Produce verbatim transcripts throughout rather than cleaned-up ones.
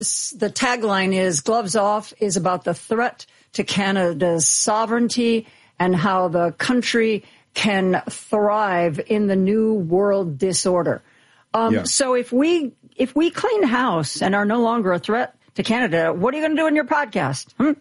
the tagline is Gloves Off is about the threat to Canada's sovereignty and how the country can thrive in the new world disorder. Um, yeah. So if we if we clean house and are no longer a threat to Canada, what are you going to do in your podcast? Hmm?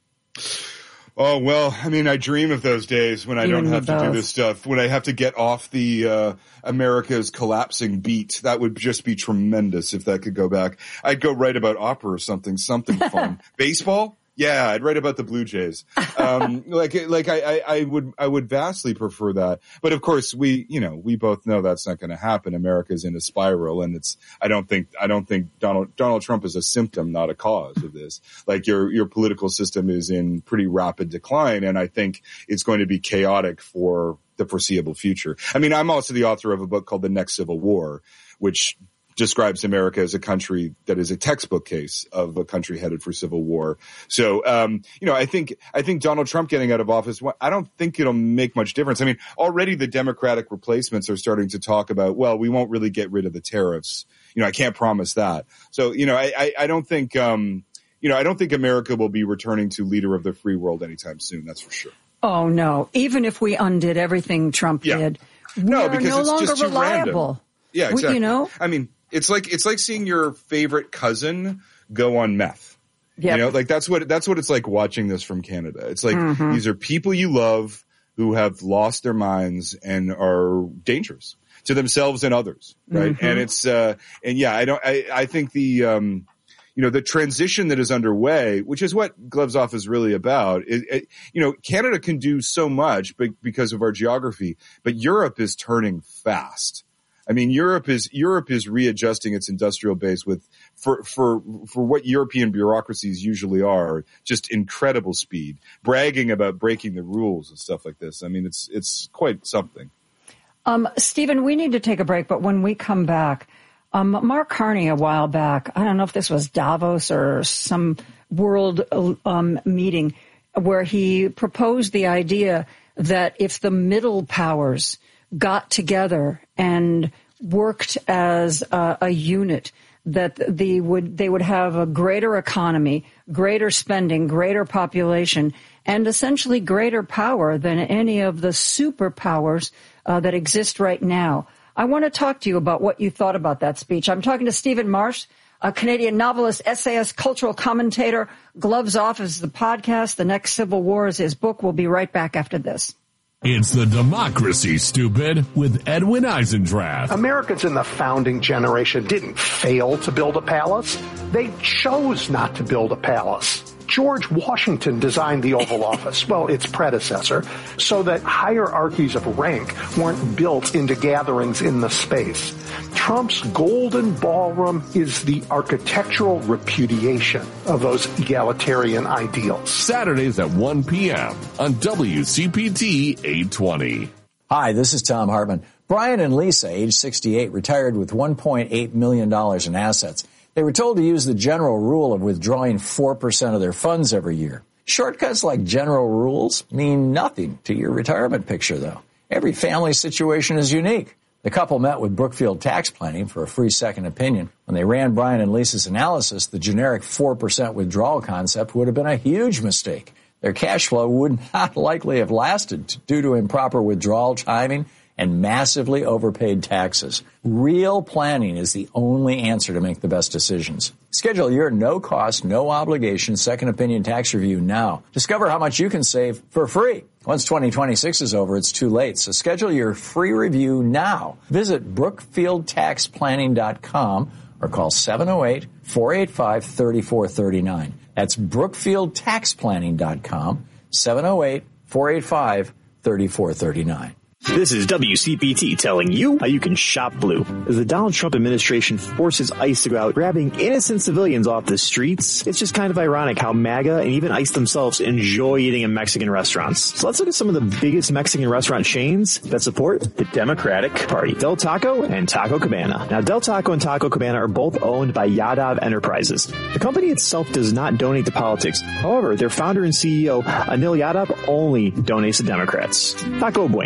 Oh, well, I mean, I dream of those days when I you don't have to both. do this stuff, when I have to get off the uh America's collapsing beat. That would just be tremendous if that could go back. I'd go write about opera or something, something fun. Baseball? Yeah, I'd write about the Blue Jays. Um, like, like I, I, I would, I would vastly prefer that. But of course, we, you know, we both know that's not going to happen. America's in a spiral, and it's, I don't think, I don't think Donald, Donald Trump is a symptom, not a cause of this. Like your, your political system is in pretty rapid decline, and I think it's going to be chaotic for the foreseeable future. I mean, I'm also the author of a book called The Next Civil War, which describes America as a country that is a textbook case of a country headed for civil war. So, um, you know, I think, I think Donald Trump getting out of office, I don't think it'll make much difference. I mean, already the Democratic replacements are starting to talk about, well, we won't really get rid of the tariffs. You know, I can't promise that. So, you know, I, I, I don't think, um, you know, I don't think America will be returning to leader of the free world anytime soon. That's for sure. Oh, no. Even if we undid everything Trump yeah. did, we no, are because no it's longer just too reliable. Random. Yeah, exactly. We, you know? I mean, It's like it's like seeing your favorite cousin go on meth. Yep. You know, like that's what that's what it's like watching this from Canada. It's like mm-hmm. these are people you love who have lost their minds and are dangerous to themselves and others, right? Mm-hmm. And it's uh and yeah, I don't I I think the um you know, the transition that is underway, which is what Gloves Off is really about. It, it, you know, Canada can do so much because of our geography, but Europe is turning fast. I mean, Europe is Europe is readjusting its industrial base with for for for what European bureaucracies usually are, just incredible speed, bragging about breaking the rules and stuff like this. I mean, it's it's quite something. Um, Stephen, we need to take a break, but when we come back, um, Mark Carney a while back, I don't know if this was Davos or some world um, meeting, where he proposed the idea that if the middle powers got together and worked as a, a unit, that the would they would have a greater economy, greater spending, greater population, and essentially greater power than any of the superpowers uh, that exist right now. I want to talk to you about what you thought about that speech. I'm talking to Stephen Marsh, a Canadian novelist, essayist, cultural commentator. Gloves Off is the podcast. The Next Civil War is his book. We'll be right back after this. It's The Democracy, Stupid, with Edwin Eisendrath. Americans in the founding generation didn't fail to build a palace. They chose not to build a palace. George Washington designed the Oval Office, well, its predecessor, so that hierarchies of rank weren't built into gatherings in the space. Trump's golden ballroom is the architectural repudiation of those egalitarian ideals. Saturdays at one p.m. on W C P T eight twenty. Hi, this is Tom Hartman. Brian and Lisa, age sixty-eight, retired with one point eight million dollars in assets. They were told to use the general rule of withdrawing four percent of their funds every year. Shortcuts like general rules mean nothing to your retirement picture, though. Every family situation is unique. The couple met with Brookfield Tax Planning for a free second opinion. When they ran Brian and Lisa's analysis, the generic four percent withdrawal concept would have been a huge mistake. Their cash flow would not likely have lasted due to improper withdrawal timing and massively overpaid taxes. Real planning is the only answer to make the best decisions. Schedule your no-cost, no-obligation second opinion tax review now. Discover how much you can save for free. Once twenty twenty-six is over, it's too late, so schedule your free review now. Visit brookfield tax planning dot com or call seven oh eight, four eight five, three four three nine. That's brookfield tax planning dot com, seven oh eight, four eight five, three four three nine. This is W C P T telling you how you can shop blue. As the Donald Trump administration forces ICE to go out grabbing innocent civilians off the streets, it's just kind of ironic how MAGA and even ICE themselves enjoy eating in Mexican restaurants. So let's look at some of the biggest Mexican restaurant chains that support the Democratic Party. Del Taco and Taco Cabana. Now, Del Taco and Taco Cabana are both owned by Yadav Enterprises. The company itself does not donate to politics. However, their founder and C E O, Anil Yadav, only donates to Democrats. Taco Bueno. Taco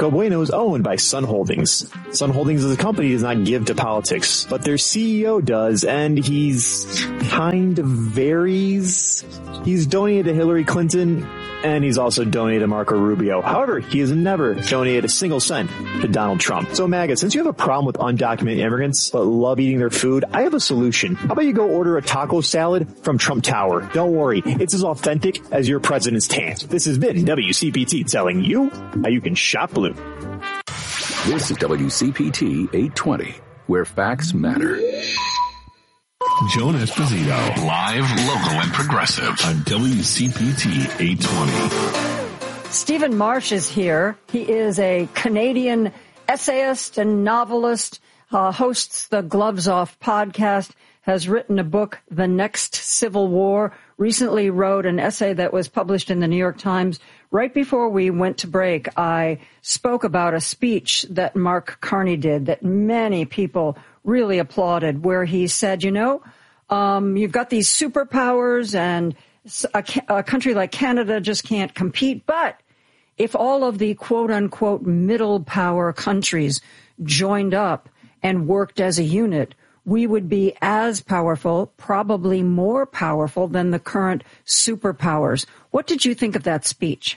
Taco Bueno is owned by Sun Holdings. Sun Holdings as a company does not give to politics, but their C E O does, and he's kind of varies. He's donated to Hillary Clinton, and he's also donated to Marco Rubio. However, he has never donated a single cent to Donald Trump. So MAGA, since you have a problem with undocumented immigrants but love eating their food, I have a solution. How about you go order a taco salad from Trump Tower? Don't worry, it's as authentic as your president's tan. This has been W C P T telling you how you can shop blue. This is W C P T eight twenty, where facts matter. Joan Esposito, live, local, and progressive on W C P T eight twenty. Stephen Marche is here. He is a Canadian essayist and novelist, uh, hosts the Gloves Off podcast, has written a book, The Next Civil War, recently wrote an essay that was published in the New York Times. Right before we went to break, I spoke about a speech that Mark Carney did that many people really applauded, where he said, you know, um, you've got these superpowers and a, a country like Canada just can't compete. But if all of the quote unquote middle power countries joined up and worked as a unit, we would be as powerful, probably more powerful than the current superpowers. What did you think of that speech?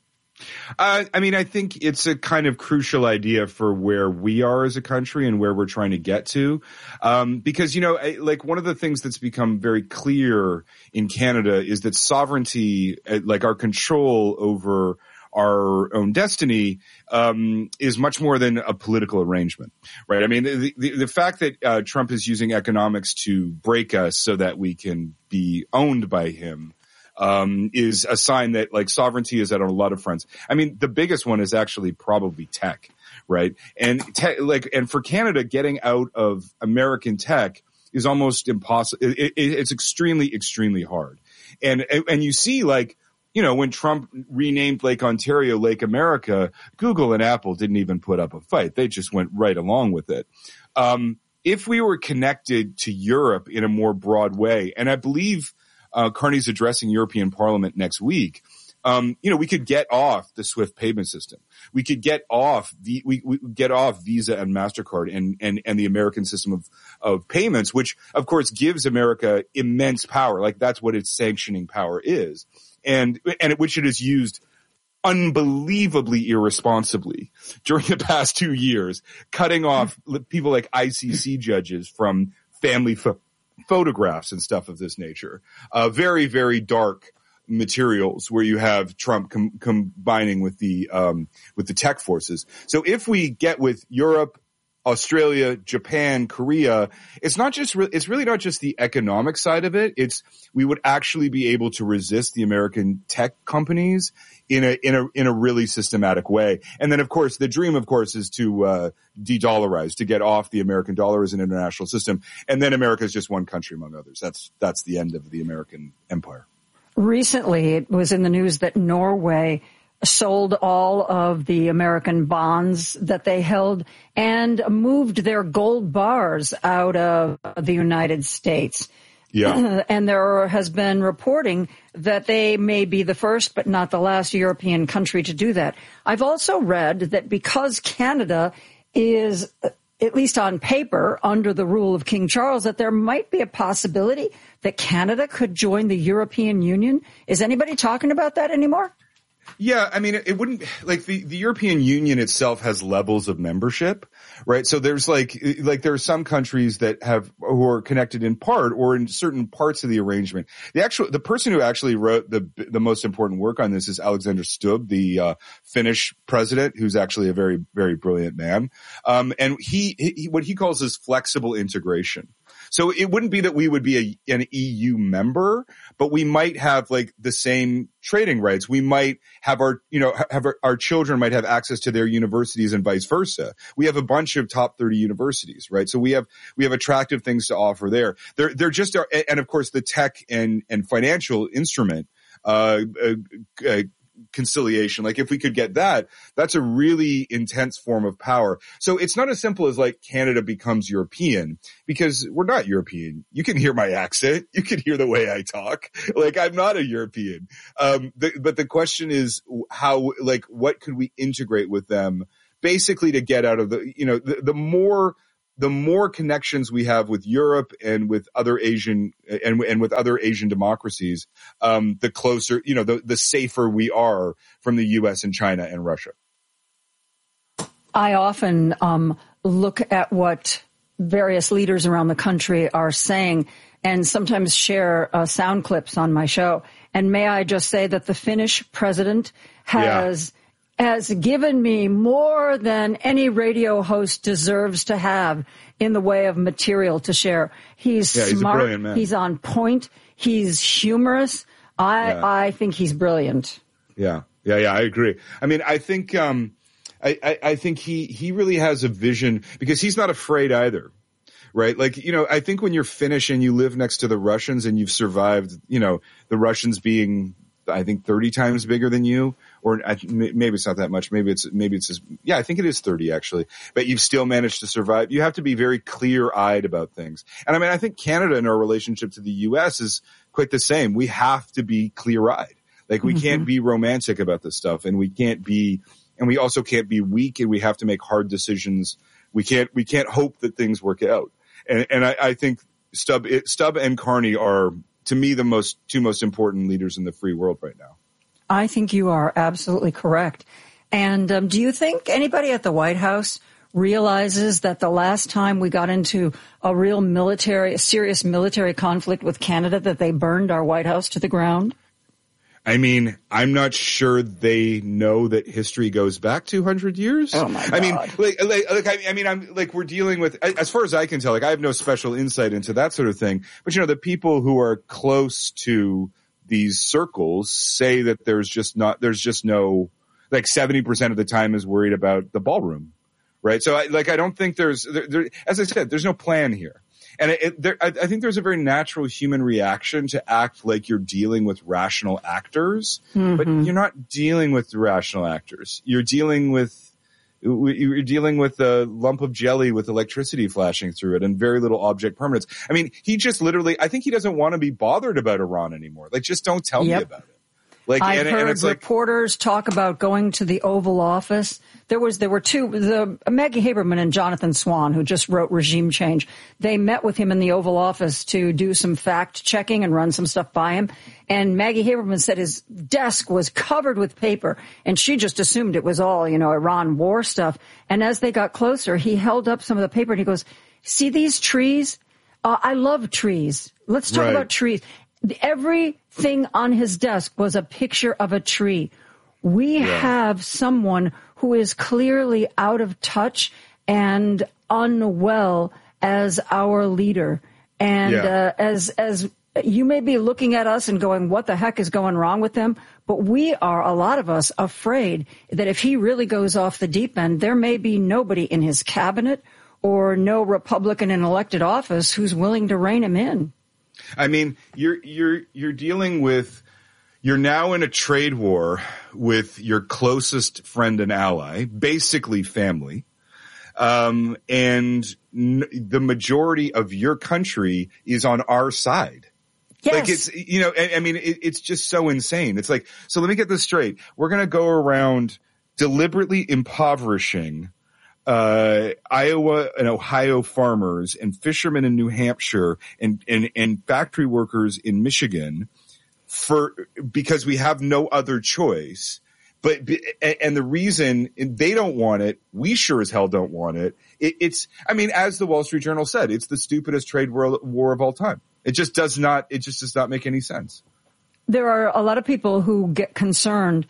Uh, I mean, I think it's a kind of crucial idea for where we are as a country and where we're trying to get to. Um, because, you know, I, like one of the things that's become very clear in Canada is that sovereignty, like our control over our own destiny, um, is much more than a political arrangement, right? I mean, the, the, the fact that uh, Trump is using economics to break us so that we can be owned by him Um, is a sign that like sovereignty is at a lot of fronts. I mean, the biggest one is actually probably tech, right? And tech, like, and for Canada, getting out of American tech is almost impossible. It, it, it's extremely, extremely hard. And, and you see like, you know, when Trump renamed Lake Ontario Lake America, Google and Apple didn't even put up a fight. They just went right along with it. Um, if we were connected to Europe in a more broad way, and I believe Uh, Carney's addressing European Parliament next week. Um, you know, we could get off the SWIFT payment system. We could get off the, we, we get off Visa and MasterCard and, and, and the American system of, of payments, which of course gives America immense power. Like that's what its sanctioning power is. And, and it, which it has used unbelievably irresponsibly during the past two years, cutting off people like I C C judges from family ph- photographs and stuff of this nature. Uh, very, very dark materials where you have Trump com- combining with the, um, with the tech forces. So if we get with Europe, Australia, Japan, Korea, it's not just, re- it's really not just the economic side of it. It's, we would actually be able to resist the American tech companies in a, in a, in a really systematic way. And then of course, the dream, of course, is to, uh, de-dollarize, to get off the American dollar as an international system. And then America is just one country among others. That's, that's the end of the American empire. Recently, it was in the news that Norway sold all of the American bonds that they held and moved their gold bars out of the United States. Yeah. And there has been reporting that they may be the first but not the last European country to do that. I've also read that because Canada is, at least on paper, under the rule of King Charles, that there might be a possibility that Canada could join the European Union. Is anybody talking about that anymore? Yeah, I mean, it, it wouldn't, like, the, the European Union itself has levels of membership, right? So there's like, like there are some countries that have, who are connected in part or in certain parts of the arrangement. The actual, the person who actually wrote the, the most important work on this is Alexander Stubb, the, uh, Finnish president, who's actually a very, very brilliant man. Um, and he, he, what he calls is flexible integration. So it wouldn't be that we would be a, an E U member, but we might have like the same trading rights. We might have our, you know, have our, our children might have access to their universities and vice versa. We have a bunch of top thirty universities, right? So we have, we have attractive things to offer there. They're, they're just, our, and of course the tech and, and financial instrument, uh, uh, uh conciliation. Like if we could get that, that's a really intense form of power. So it's not as simple as like Canada becomes European, because we're not European. You can hear my accent. You can hear the way I talk. Like I'm not a European. Um, the, but the question is how, like, what could we integrate with them basically to get out of the, you know, the, the more, the more connections we have with Europe and with other Asian and, and with other Asian democracies, um, the closer, you know, the, the safer we are from the U S and China and Russia. I often um, look at what various leaders around the country are saying and sometimes share uh, sound clips on my show. And may I just say that the Finnish president has yeah. has given me more than any radio host deserves to have in the way of material to share. He's yeah, he's smart. A brilliant man. He's on point. He's humorous. I yeah. I think he's brilliant. Yeah, yeah, yeah. I agree. I mean, I think um, I, I, I think he he really has a vision because he's not afraid either. Right. Like, you know, I think when you're Finnish and you live next to the Russians and you've survived, you know, the Russians being, I think, thirty times bigger than you, or I, maybe it's not that much. Maybe it's, maybe it's, yeah, I think it is thirty actually, but you've still managed to survive. You have to be very clear eyed about things. And I mean, I think Canada in our relationship to the U S is quite the same. We have to be clear eyed. Like we mm-hmm. can't be romantic about this stuff and we can't be, and we also can't be weak and we have to make hard decisions. We can't, we can't hope that things work out. And, and I, I think Stubb, it, Stubb and Carney are, to me, the most two most important leaders in the free world right now. I think you are absolutely correct. And um, do you think anybody at the White House realizes that the last time we got into a real military, a serious military conflict with Canada, that they burned our White House to the ground? I mean, I'm not sure they know that history goes back two hundred years. Oh my God. I mean, like, like, like I, I mean, I'm like, we're dealing with, as far as I can tell, like, I have no special insight into that sort of thing. But, you know, the people who are close to these circles say that there's just not, there's just no, like, seventy percent of the time is worried about the ballroom. Right. So, I, like, I don't think there's, there, there, as I said, there's no plan here. And it, it, there, I, I think there's a very natural human reaction to act like you're dealing with rational actors, mm-hmm. but you're not dealing with rational actors. You're dealing with, you're dealing with a lump of jelly with electricity flashing through it and very little object permanence. I mean, he just literally, I think he doesn't want to be bothered about Iran anymore. Like, just don't tell yep. me about it. Like, I've and, heard and it's reporters like, talk about going to the Oval Office. There was, there were two, the Maggie Haberman and Jonathan Swan, who just wrote Regime Change. They met with him in the Oval Office to do some fact checking and run some stuff by him. And Maggie Haberman said his desk was covered with paper, and she just assumed it was all, you know, Iran war stuff. And as they got closer, he held up some of the paper and he goes, "See these trees? Uh, I love trees. Let's talk right. about trees." Everything on his desk was a picture of a tree. We yeah. have someone who is clearly out of touch and unwell as our leader. And yeah. uh, as as you may be looking at us and going, what the heck is going wrong with them? But we are, a lot of us, afraid that if he really goes off the deep end, there may be nobody in his cabinet or no Republican in elected office who's willing to rein him in. I mean, you're, you're, you're dealing with, you're now in a trade war with your closest friend and ally, basically family. Um, and n- the majority of your country is on our side. Yes. Like it's, you know, I, I mean, it, it's just so insane. It's like, so let me get this straight. We're going to go around deliberately impoverishing Uh, Iowa and Ohio farmers and fishermen in New Hampshire and, and, and factory workers in Michigan for, because we have no other choice. But, and the reason they don't want it, we sure as hell don't want it. it it's, I mean, as the Wall Street Journal said, it's the stupidest trade war, war of all time. It just does not, it just does not make any sense. There are a lot of people who get concerned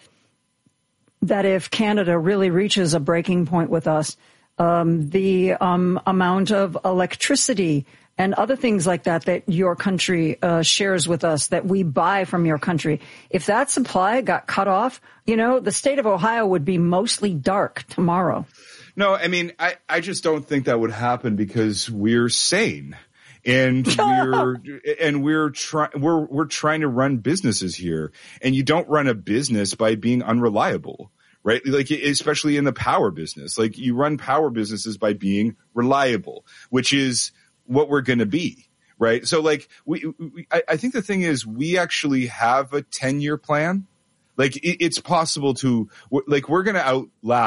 that if Canada really reaches a breaking point with us, um, the um, amount of electricity and other things like that that your country uh, shares with us, that we buy from your country, if that supply got cut off, you know, the state of Ohio would be mostly dark tomorrow. No, I mean, I, I just don't think that would happen because we're sane. And we're, and we're trying, we're, we're trying to run businesses here. And you don't run a business by being unreliable, right? Like, especially in the power business, like you run power businesses by being reliable, which is what we're going to be, right? So like we, we I, I think the thing is we actually have a ten year plan. Like it, it's possible to, like, we're going to outlast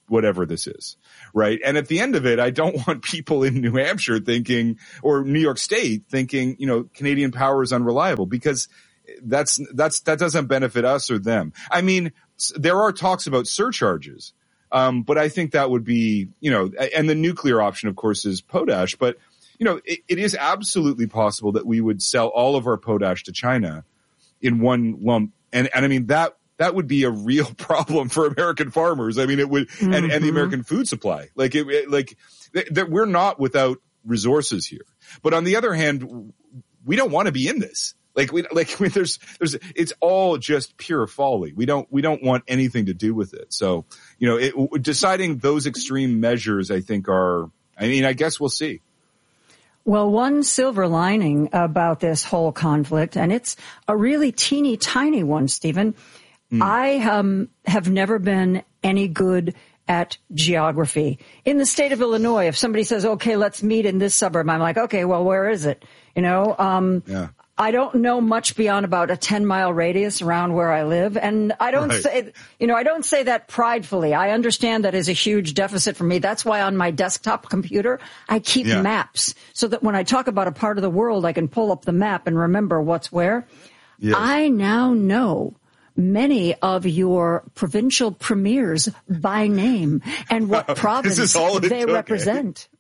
whatever this is, right? And at the end of it, I don't want people in New Hampshire thinking, or New York State thinking, you know, Canadian power is unreliable, because that's, that's, that doesn't benefit us or them. I mean, there are talks about surcharges, um, but I think that would be, you know, and the nuclear option, of course, is potash, but, you know, it, it is absolutely possible that we would sell all of our potash to China in one lump. And, and I mean, that, that would be a real problem for American farmers. I mean, it would, mm-hmm. and, and the American food supply. Like, it, it like, that we're not without resources here. But on the other hand, we don't want to be in this. Like, we, like, there's, there's, it's all just pure folly. We don't, we don't want anything to do with it. So, you know, it, deciding those extreme measures, I think are, I mean, I guess we'll see. Well, one silver lining about this whole conflict, and it's a really teeny tiny one, Stephen. Mm. I um, have never been any good at geography. In the state of Illinois, if somebody says, okay, let's meet in this suburb, I'm like, okay, well, where is it? You know, um, yeah. I don't know much beyond about a ten mile radius around where I live. And I don't right. say, you know, I don't say that pridefully. I understand that is a huge deficit for me. That's why on my desktop computer, I keep yeah. maps so that when I talk about a part of the world, I can pull up the map and remember what's where. Yes. I now know many of your provincial premiers by name and what province they took, represent.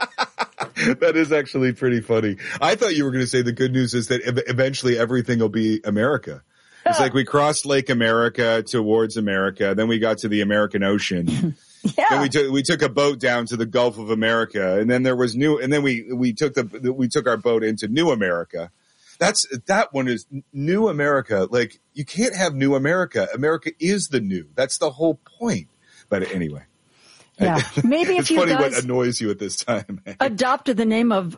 That is actually pretty funny. I thought you were going to say the good news is that eventually everything will be America. It's like we crossed Lake America towards America. Then we got to the American Ocean. Yeah. Then we took, we took a boat down to the Gulf of America. And then there was new, and then we, we took the, we took our boat into New America. That's, that one is New America. Like, you can't have New America. America is the new. That's the whole point. But anyway. Yeah. Maybe if it's you funny guys what annoys you at this time. adopted the name of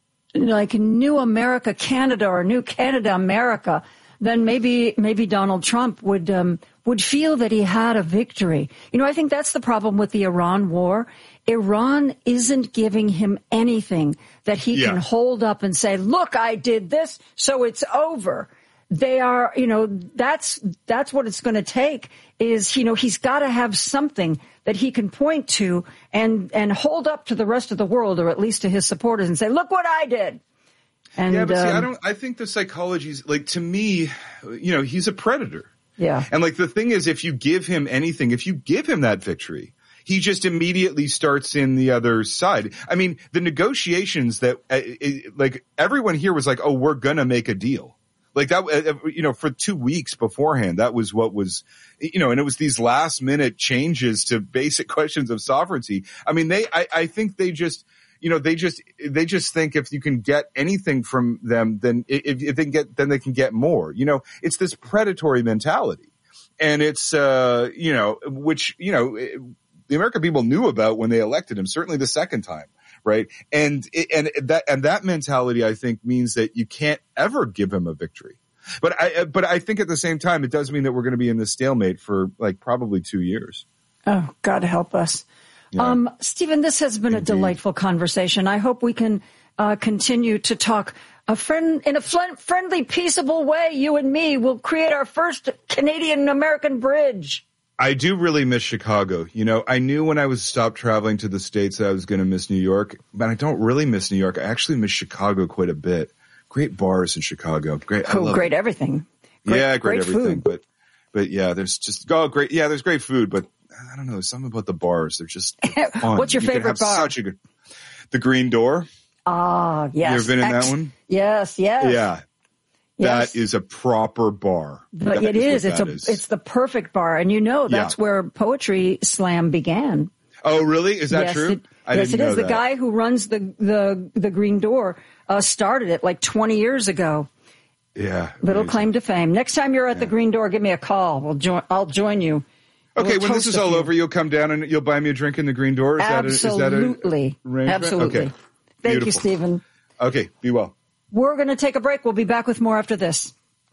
like New America Canada or New Canada America, then maybe, maybe Donald Trump would, um, would feel that he had a victory. You know, I think that's the problem with the Iran war. Iran isn't giving him anything that he yeah. can hold up and say, look, I did this, so it's over. They are, you know, that's, that's what it's going to take is, you know, he's got to have something that he can point to and, and hold up to the rest of the world, or at least to his supporters, and say, look what I did. And, yeah, but um, see, I don't, I think the psychology's like, to me, you know, he's a predator. Yeah. And like, the thing is, if you give him anything, if you give him that victory, he just immediately starts in the other side. I mean, the negotiations that, uh, it, like, everyone here was like, oh, we're gonna make a deal. Like that, uh, you know, for two weeks beforehand, that was what was, you know, and it was these last minute changes to basic questions of sovereignty. I mean, they, I, I think they just, you know, they just, they just think if you can get anything from them, then if, if they can get, then they can get more. You know, it's this predatory mentality. And it's, uh, you know, which, you know, it, the American people knew about when they elected him, certainly the second time. Right. And, and that, and that mentality, I think, means that you can't ever give him a victory. But I, but I think at the same time, it does mean that we're going to be in this stalemate for like probably two years. Oh, God help us. Yeah. Um, Stephen, this has been Indeed. a delightful conversation. I hope we can, uh, continue to talk a friend in a fl- friendly, peaceable way. You and me will create our first Canadian-American bridge. I do really miss Chicago. You know, I knew when I was stopped traveling to the States that I was going to miss New York, but I don't really miss New York. I actually miss Chicago quite a bit. Great bars in Chicago. Great. Oh, great everything. Great, yeah, great, great everything. Food. But, but yeah, there's just, oh, great. Yeah, there's great food, but I don't know. There's something about the bars. They're just they're fun. What's your you favorite bar? Such a good, the Green Door. Ah, yes. You ever been in Ex- that one? Yes, yes. Yeah. Yes. That is a proper bar. But that it is. is It's a, is. it's the perfect bar. And you know, that's yeah. where Poetry Slam began. Oh, really? Is that yes, true? It, I yes, didn't it know is. that. The guy who runs the, the, the Green Door, uh, started it like twenty years ago. Yeah. Little amazing. claim to fame. Next time you're at yeah. the Green Door, give me a call. We'll join, I'll join you. Okay, we'll when this is all over, you'll come down and you'll buy me a drink in the Green Door? Is Absolutely. That a, is that a Absolutely. Okay. Thank Beautiful. you, Stephen. Okay, be well. We're going to take a break. We'll be back with more after this.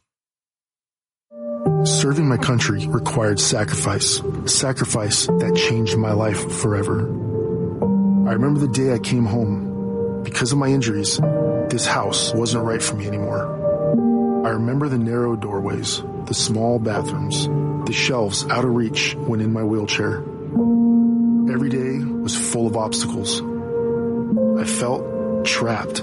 Serving my country required sacrifice, sacrifice that changed my life forever. I remember the day I came home. Because of my injuries, this house wasn't right for me anymore. I remember the narrow doorways, the small bathrooms, the shelves out of reach when in my wheelchair. Every day was full of obstacles. I felt trapped.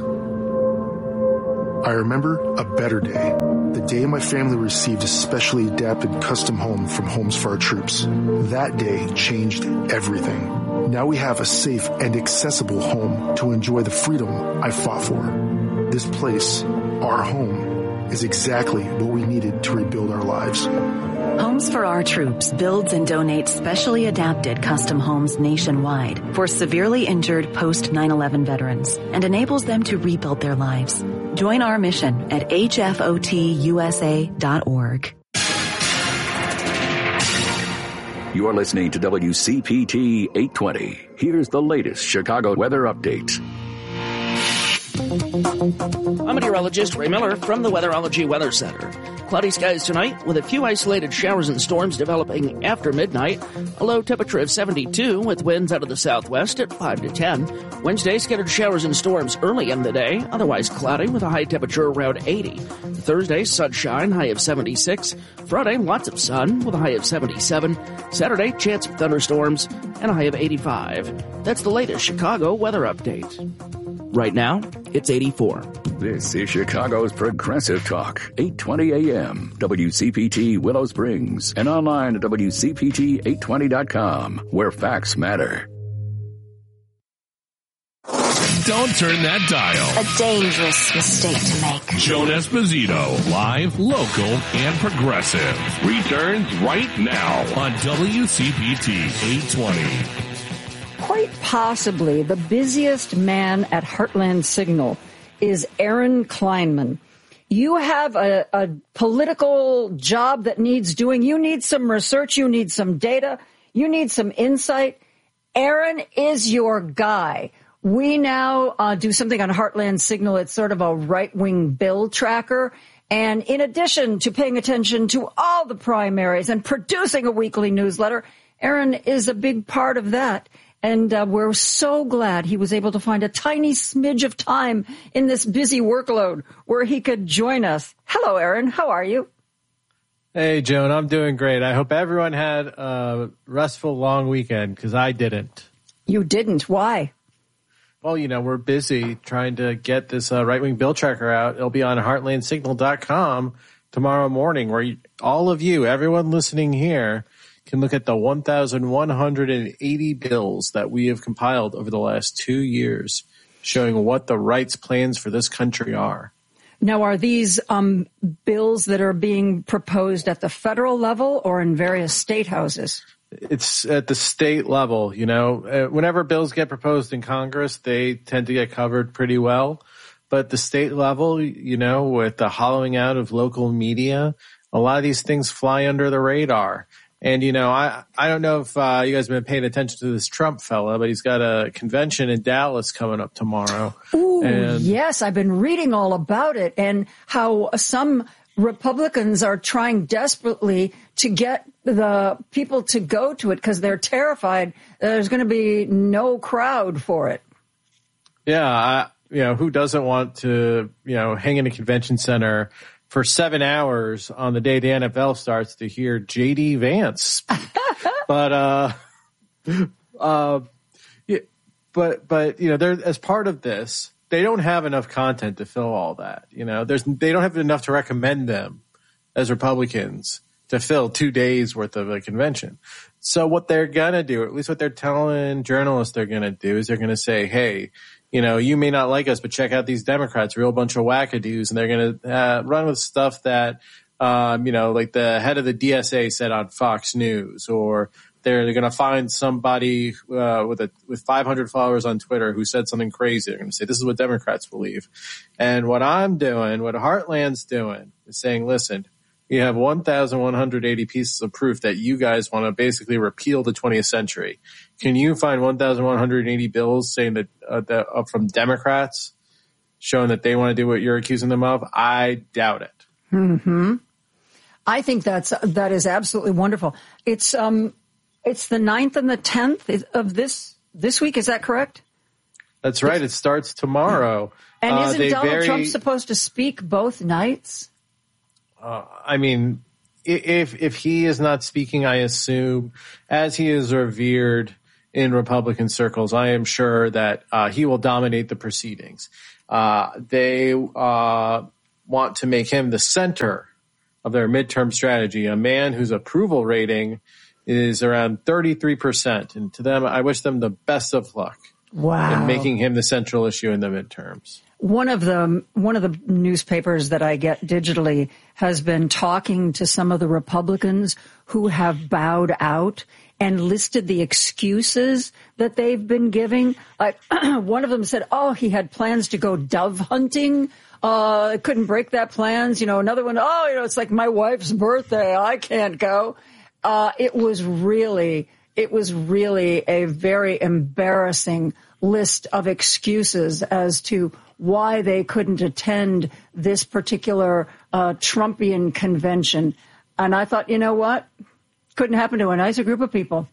I remember a better day. The day my family received a specially adapted custom home from Homes for Our Troops. That day changed everything. Now we have a safe and accessible home to enjoy the freedom I fought for. This place, our home, is exactly what we needed to rebuild our lives. Homes for Our Troops builds and donates specially adapted custom homes nationwide for severely injured post nine eleven veterans and enables them to rebuild their lives. Join our mission at H F O T U S A dot org. You're listening to W C P T eight twenty. Here's the latest Chicago weather update. I'm meteorologist Ray Miller from the Weatherology Weather Center. Cloudy skies tonight with a few isolated showers and storms developing after midnight. A low temperature of seventy-two with winds out of the southwest at five to ten. Wednesday, scattered showers and storms early in the day, otherwise cloudy with a high temperature around eighty. Thursday, sunshine, high of seventy-six. Friday, lots of sun with a high of seventy-seven. Saturday, chance of thunderstorms and a high of eighty-five. That's the latest Chicago weather update. Right now, it's eighty-four. This is Chicago's Progressive Talk, eight twenty a m, W C P T Willow Springs, and online at W C P T eight twenty dot com, where facts matter. Don't turn that dial. A dangerous mistake to make. Joan Esposito, live, local, and progressive, returns right now on W C P T eight twenty. Quite possibly the busiest man at Heartland Signal is Aaron Kleinman. You have a, a political job that needs doing. You need some research. You need some data. You need some insight. Aaron is your guy. We now uh, do something on Heartland Signal. It's sort of a right-wing bill tracker. And in addition to paying attention to all the primaries and producing a weekly newsletter, Aaron is a big part of that. And uh, we're so glad he was able to find a tiny smidge of time in this busy workload where he could join us. Hello, Aaron. How are you? Hey, Joan. I'm doing great. I hope everyone had a restful, long weekend, because I didn't. You didn't? Why? Well, you know, we're busy trying to get this uh, right-wing bill tracker out. It'll be on heartland signal dot com tomorrow morning, where you, all of you, everyone listening here, can look at the one thousand one hundred eighty bills that we have compiled over the last two years, showing what the rights plans for this country are. Now, are these um, bills that are being proposed at the federal level or in various state houses? It's at the state level. You know, whenever bills get proposed in Congress, they tend to get covered pretty well. But at the state level, you know, with the hollowing out of local media, a lot of these things fly under the radar. And, you know, I, I don't know if uh, you guys have been paying attention to this Trump fella, but he's got a convention in Dallas coming up tomorrow. Ooh, and yes, I've been reading all about it and how some Republicans are trying desperately to get the people to go to it because they're terrified there's going to be no crowd for it. Yeah, I, you know, who doesn't want to, you know, hang in a convention center for seven hours on the day the N F L starts to hear J D Vance speak? but, uh, uh, yeah, but, but, you know, they're, as part of this, they don't have enough content to fill all that. You know, there's, they don't have enough to recommend them as Republicans to fill two days worth of a convention. So what they're going to do, at least what they're telling journalists they're going to do, is they're going to say, hey, you know, you may not like us, but check out these Democrats, real bunch of wackadoos. And they're going to uh, run with stuff that, um, you know, like the head of the D S A said on Fox News, or they're, they're going to find somebody uh, with a with five hundred followers on Twitter who said something crazy. They're going to say, this is what Democrats believe. And what I'm doing, what Heartland's doing, is saying, listen, you have one thousand one hundred eighty pieces of proof that you guys want to basically repeal the twentieth century. Can you find one thousand one hundred eighty bills saying that, uh, that uh, from Democrats showing that they want to do what you're accusing them of? I doubt it. Hmm. I think that's that is absolutely wonderful. It's um, it's the ninth and the tenth of this this week. Is that correct? That's right. It starts tomorrow. And uh, isn't Donald very... Trump supposed to speak both nights? Uh, I mean, if if he is not speaking, I assume, as he is revered in Republican circles. I am sure that uh, he will dominate the proceedings. Uh, they uh, want to make him the center of their midterm strategy, a man whose approval rating is around thirty-three percent. And to them, I wish them the best of luck wow. in making him the central issue in the midterms. One of the one of the newspapers that I get digitally has been talking to some of the Republicans who have bowed out and listed the excuses that they've been giving. Like one of them said, "Oh, he had plans to go dove hunting. Uh, couldn't break that plans." You know, another one, "Oh, you know, it's like my wife's birthday. I can't go." Uh, it was really, it was really a very embarrassing list of excuses as to why they couldn't attend this particular uh, Trumpian convention. And I thought, you know what? Couldn't happen to a nicer group of people.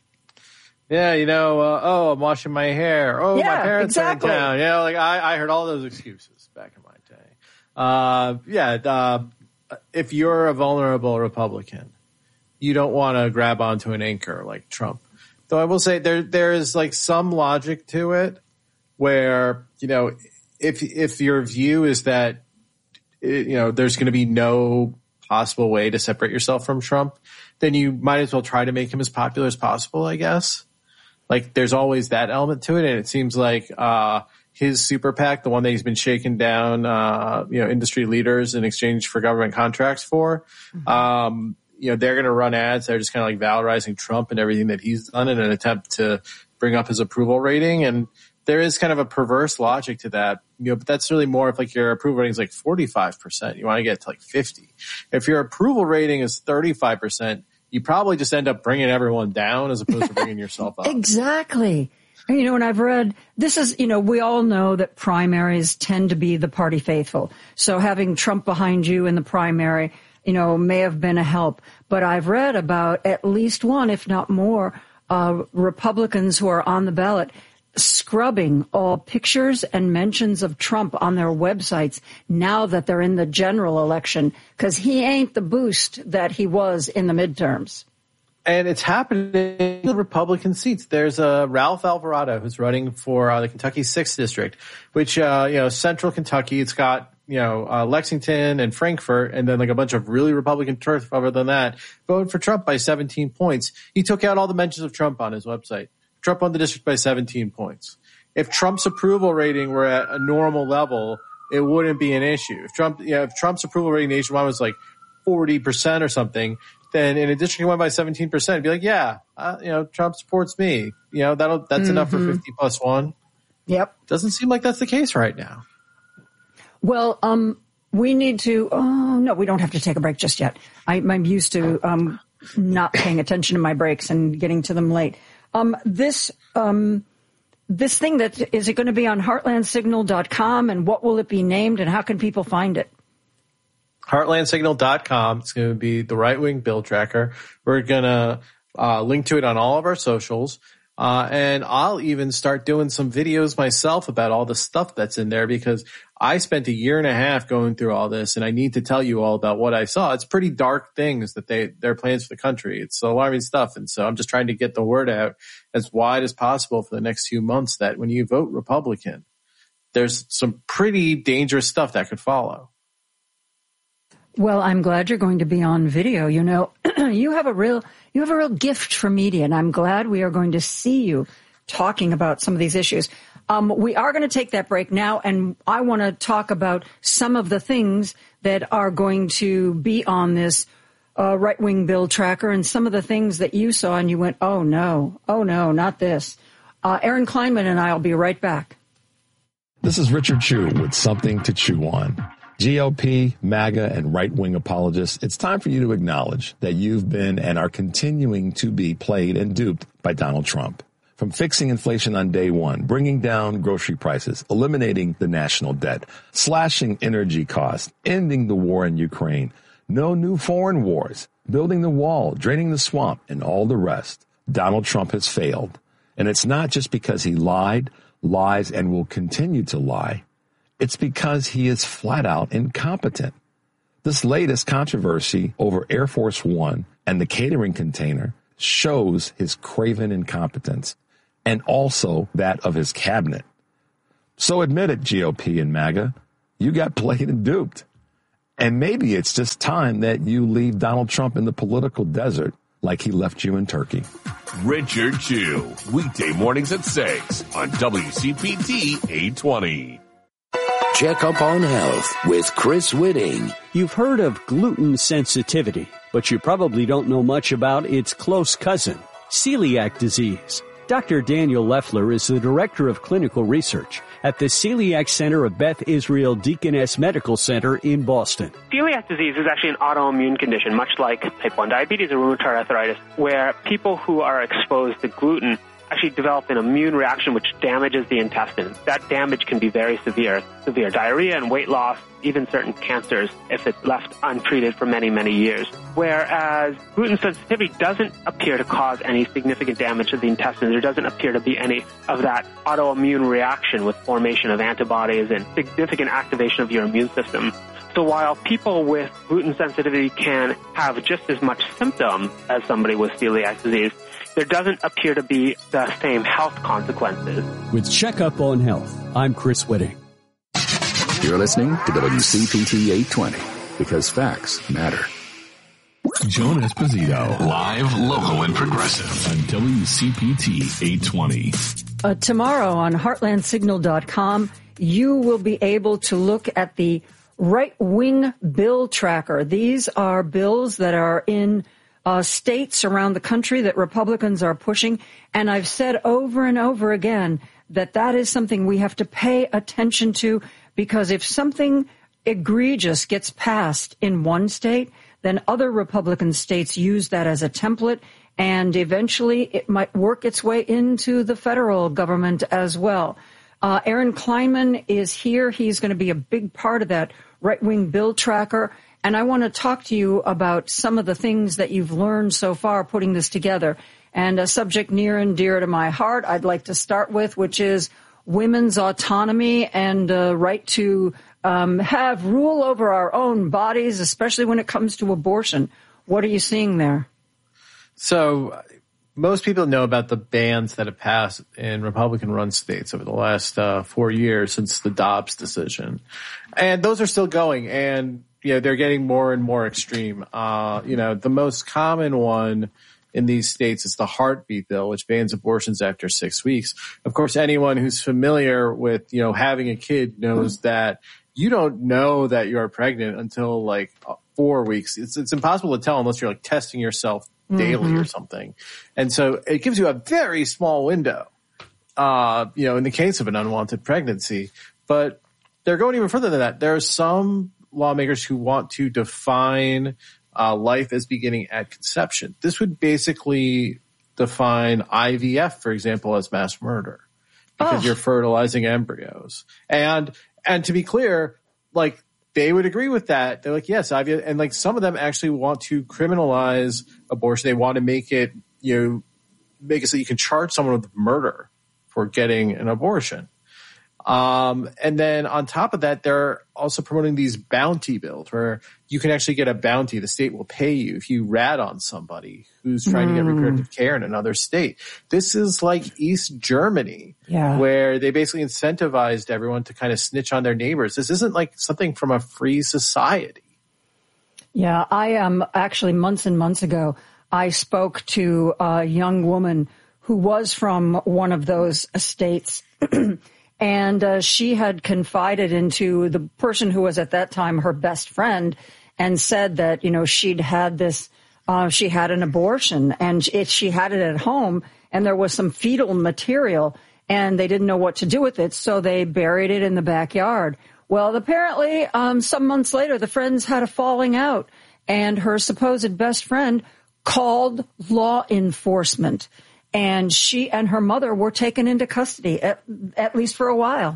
Yeah, you know, uh, oh, I'm washing my hair. Oh, yeah, my parents exactly. are in town. Yeah, like I, I heard all those excuses back in my day. Uh, yeah, uh, if you're a vulnerable Republican, you don't want to grab onto an anchor like Trump. Though I will say there there is like some logic to it where, you know, if if your view is that, you know, there's going to be no possible way to separate yourself from Trump, then you might as well try to make him as popular as possible, I guess. Like there's always that element to it. And it seems like uh his super PAC, the one that he's been shaking down, uh, you know, industry leaders in exchange for government contracts for, mm-hmm. um, you know, they're going to run ads. They're just kind of like valorizing Trump and everything that he's done in an attempt to bring up his approval rating. And there is kind of a perverse logic to that, you know, but that's really more if like your approval rating is like forty-five percent. You want to get to like fifty. If your approval rating is thirty-five percent, you probably just end up bringing everyone down as opposed to bringing yourself up. Exactly. You know, and I've read, this is, you know, we all know that primaries tend to be the party faithful. So having Trump behind you in the primary, you know, may have been a help. But I've read about at least one, if not more, uh, Republicans who are on the ballot scrubbing all pictures and mentions of Trump on their websites now that they're in the general election, because he ain't the boost that he was in the midterms. And it's happening in the Republican seats. There's uh, Ralph Alvarado who's running for uh, the Kentucky sixth District, which, uh, you know, central Kentucky. It's got, you know, uh, Lexington and Frankfort, and then like a bunch of really Republican turf other than that. Voted for Trump by seventeen points. He took out all the mentions of Trump on his website. Trump won the district by seventeen points. If Trump's approval rating were at a normal level, it wouldn't be an issue. If Trump, you know, if Trump's approval rating nationwide was like forty percent or something, then in a district he won by seventeen percent, it'd be like, yeah, uh, you know, Trump supports me. You know, that'll, that's mm-hmm. enough for fifty plus one. Yep. Doesn't seem like that's the case right now. Well, um, we need to, oh, no, we don't have to take a break just yet. I, I'm used to, um, not paying attention to my breaks and getting to them late. Um, this, um, this thing that, is it going to be on heartland signal dot com, and what will it be named, and how can people find it? heartland signal dot com. It's going to be the right-wing bill tracker. We're going to uh, link to it on all of our socials. Uh, and I'll even start doing some videos myself about all the stuff that's in there, because I spent a year and a half going through all this, and I need to tell you all about what I saw. It's pretty dark things that they, their plans for the country. It's alarming stuff. And so I'm just trying to get the word out as wide as possible for the next few months that when you vote Republican, there's some pretty dangerous stuff that could follow. Well, I'm glad you're going to be on video. You know, you have a real, you have a real gift for media, and I'm glad we are going to see you talking about some of these issues. Um, we are going to take that break now, and I want to talk about some of the things that are going to be on this uh, right-wing bill tracker, and some of the things that you saw and you went, oh no, oh no, not this. Uh, Aaron Kleinman and I will be right back. This is Richard Chu with Something to Chew On. G O P, MAGA, and right-wing apologists, it's time for you to acknowledge that you've been and are continuing to be played and duped by Donald Trump. From fixing inflation on day one, bringing down grocery prices, eliminating the national debt, slashing energy costs, ending the war in Ukraine, no new foreign wars, building the wall, draining the swamp, and all the rest, Donald Trump has failed. And it's not just because he lied, lies, and will continue to lie. It's because he is flat out incompetent. This latest controversy over Air Force One and the catering container shows his craven incompetence. and also that of his cabinet. So admit it, G O P and MAGA, you got played and duped. And maybe it's just time that you leave Donald Trump in the political desert like he left you in Turkey. Richard Chew, weekday mornings at six on W C P T eight twenty. Check up on health with Chris Whitting. You've heard of gluten sensitivity, but you probably don't know much about its close cousin, celiac disease. Doctor Daniel Leffler is the Director of Clinical Research at the Celiac Center of Beth Israel Deaconess Medical Center in Boston. Celiac disease is actually an autoimmune condition, much like type one diabetes or rheumatoid arthritis, where people who are exposed to gluten actually develop an immune reaction which damages the intestines. That damage can be very severe. Severe diarrhea and weight loss, even certain cancers if it's left untreated for many, many years. Whereas gluten sensitivity doesn't appear to cause any significant damage to the intestines. There doesn't appear to be any of that autoimmune reaction with formation of antibodies and significant activation of your immune system. So while people with gluten sensitivity can have just as much symptom as somebody with celiac disease, there doesn't appear to be the same health consequences. With Checkup on Health, I'm Chris Whitting. You're listening to W C P T eight twenty because facts matter. Joan Esposito, live, local, and progressive on W C P T eight twenty. Uh, tomorrow on heartland signal dot com, you will be able to look at the right-wing bill tracker. These are bills that are in Uh, states around the country that Republicans are pushing. And I've said over and over again that that is something we have to pay attention to, because if something egregious gets passed in one state, then other Republican states use that as a template, and eventually it might work its way into the federal government as well. Uh, Aaron Kleinman is here. He's going to be a big part of that right-wing bill tracker. And I want to talk to you about some of the things that you've learned so far putting this together. And a subject near and dear to my heart I'd like to start with, which is women's autonomy and the right to um, have rule over our own bodies, especially when it comes to abortion. What are you seeing there? So most people know about the bans that have passed in Republican-run states over the last uh, four years since the Dobbs decision. And those are still going, and yeah, they're getting more and more extreme. Uh, you know, the most common one in these states is the heartbeat bill, which bans abortions after six weeks. Of course, anyone who's familiar with, you know, having a kid knows that you don't know that you are pregnant until like four weeks. It's, it's impossible to tell unless you're like testing yourself daily mm-hmm. or something. And so it gives you a very small window, uh, you know, in the case of an unwanted pregnancy. But they're going even further than that. There are some lawmakers who want to define uh, life as beginning at conception. This would basically define I V F, for example, as mass murder because oh. you're fertilizing embryos. And and to be clear, like they would agree with that. They're like, yes, I V F, and like some of them actually want to criminalize abortion. They want to make it, you know, make it so you can charge someone with murder for getting an abortion. Um, and then on top of that, they're also promoting these bounty bills where you can actually get a bounty. The state will pay you if you rat on somebody who's trying mm. to get reproductive care in another state. This is like East Germany, yeah. where they basically incentivized everyone to kind of snitch on their neighbors. This isn't like something from a free society. Yeah, I um actually months and months ago, I spoke to a young woman who was from one of those states. And uh, she had confided into the person who was at that time her best friend and said that, you know, she'd had this, uh, she had an abortion and it, she had it at home and there was some fetal material and they didn't know what to do with it. So they buried it in the backyard. Well, apparently, um, some months later, the friends had a falling out and her supposed best friend called law enforcement. And she and her mother were taken into custody, at, at least for a while.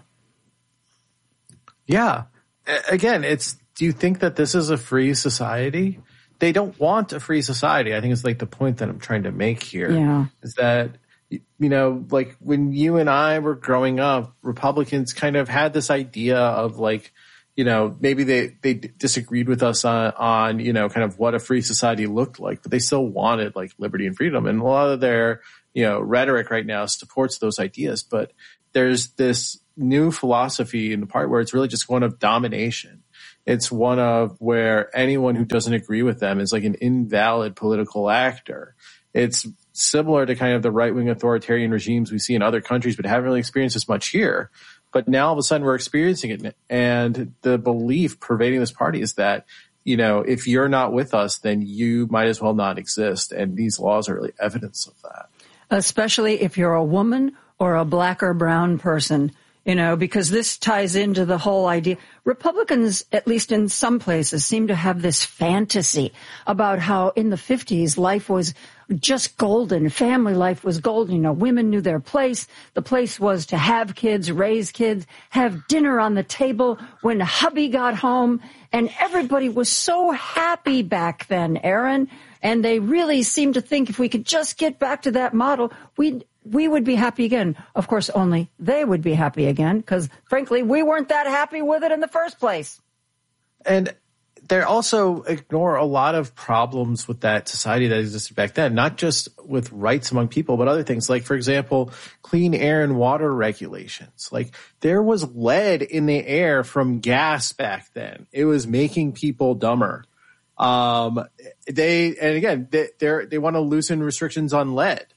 Yeah. Again, it's, do you think that this is a free society? They don't want a free society. I think it's like the point that I'm trying to make here. Yeah. Is that, you know, like when you and I were growing up, Republicans kind of had this idea of like, you know, maybe they, they disagreed with us on, on, you know, kind of what a free society looked like, but they still wanted like liberty and freedom. And a lot of their, you know, rhetoric right now supports those ideas. But there's this new philosophy in the part where it's really just one of domination. It's one of where anyone who doesn't agree with them is like an invalid political actor. It's similar to kind of the right-wing authoritarian regimes we see in other countries, but haven't really experienced as much here. But now all of a sudden we're experiencing it. And the belief pervading this party is that, you know, if you're not with us, then you might as well not exist. And these laws are really evidence of that. Especially if you're a woman or a black or brown person. You know, because this ties into the whole idea. Republicans, at least in some places, seem to have this fantasy about how in the fifties life was just golden. Family life was golden. You know, women knew their place. The place was to have kids, raise kids, have dinner on the table when hubby got home. And everybody was so happy back then, Aaron. And they really seemed to think if we could just get back to that model, we'd we would be happy again. Of course, only they would be happy again because, frankly, we weren't that happy with it in the first place. And they also ignore a lot of problems with that society that existed back then, not just with rights among people, but other things like, for example, clean air and water regulations. Like there was lead in the air from gas back then. It was making people dumber. Um, they, and again, they they're, they want to loosen restrictions on lead.